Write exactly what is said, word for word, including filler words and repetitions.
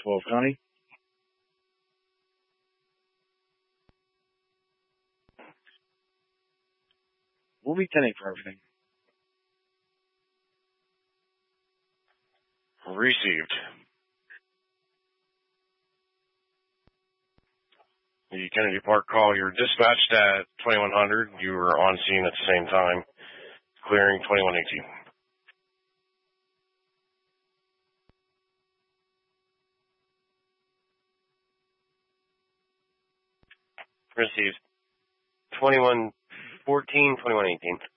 twelve County. We'll be ten eight for everything. Received. The Kennedy Park call, you're dispatched at twenty-one hundred. You were on scene at the same time, clearing twenty-one eighteen. Received. twenty-one fourteen, twenty-one eighteen.